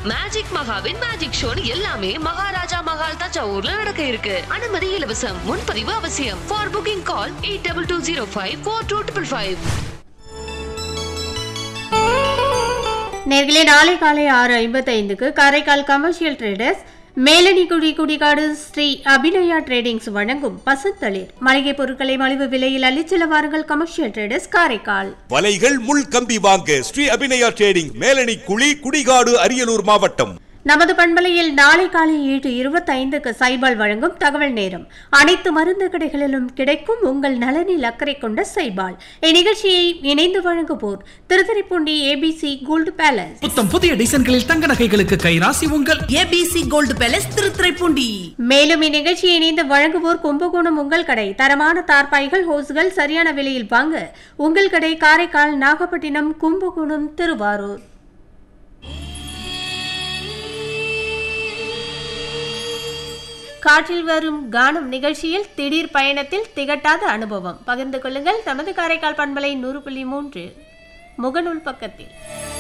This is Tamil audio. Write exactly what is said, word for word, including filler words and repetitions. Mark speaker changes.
Speaker 1: மேஜிக் மகாவின் மேஜிக் ஷோ எல்லாமே மகாராஜா மகால் தஞ்சாவூர்ல நடக்க இருக்கு. அனுமதி இலவசம். முன்பதிவு அவசியம். For booking call eight double two zero five four two triple five.
Speaker 2: நேர்களே, நாளை காலை ஆறு ஐம்பத்தி ஐந்துக்கு Karaikal commercial traders Melanikudi Kudikadu Sri Abhinaya tradings வழங்கும் பசுந்தளிர் மளிகை பொருட்களை மலிவு விலையில் அள்ளிச்செல்ல வாருங்கள். Commercial traders Karaikal.
Speaker 3: வலைகள் முள் கம்பி வாங்க ஸ்ரீ அபிநயா ட்ரேடிங், மேலணிக்குழி குடிகாடு அரியலூர் மாவட்டம்.
Speaker 2: நமது பண்பலையில் நாளை காலை ஏழு இருபத்தி ஐந்துக்கு சைபால் வழங்கும் தகவல் நேரம். அனைத்து மருந்து கடைகளிலும் கிடைக்கும் உங்கள் நலனில் அக்கறை கொண்ட சைபால். இந்நிகழ்ச்சியை இணைந்து வழங்குவோர் திருத்துறைப்பூண்டி ஏபிசி கோல்டு பேலஸ்.
Speaker 4: புத்தம் புதிய டிசைன்களில் தங்க நகைகளுக்கு கைராசி உங்கள்
Speaker 5: ஏபிசி கோல்டு பேலஸ் திருத்துறைப்பூண்டி.
Speaker 2: மேலும் இந்நிகழ்ச்சியை இணைந்து வழங்குவோர் கும்பகோணம் உங்கள் கடை. தரமான தார்பாய்கள் ஹோஸ்கள் சரியான விலையில் வாங்க உங்கள் கடை காரைக்கால், நாகப்பட்டினம், கும்பகோணம், திருவாரூர். காற்றில் வரும் கானம் நிகழ்ச்சியில் திடீர் பயணத்தில் திகட்டாத அனுபவம் பகிர்ந்து கொள்ளுங்கள். தமது காரைக்கால் பண்பலை நூறு புள்ளி மூன்று முகநூல் பக்கத்தில்.